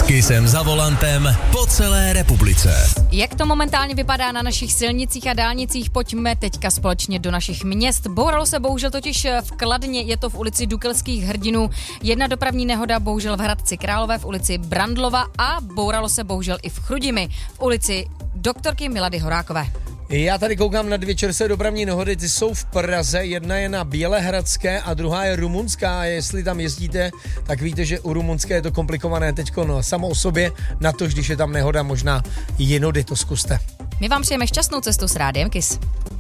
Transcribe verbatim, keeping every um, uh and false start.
Kysem za volantem po celé republice. Jak to momentálně vypadá na našich silnicích a dálnicích, pojďme teďka společně do našich měst. Bouralo se bohužel totiž v Kladně, je to v ulici Dukelských hrdinů. Jedna dopravní nehoda bohužel v Hradci Králové v ulici Brandlova a bouralo se bohužel i v Chrudimi v ulici doktorky Milady Horákové. Já tady koukám na dvě čerstvé dopravní nehody, ty jsou v Praze, jedna je na Bělehradské a druhá je rumunská. Jestli tam jezdíte, tak víte, že u rumunské je to komplikované teďko no, samo o sobě, na to, když je tam nehoda, možná jinody to zkuste. My vám přejeme šťastnou cestu s Rádiem Kiss.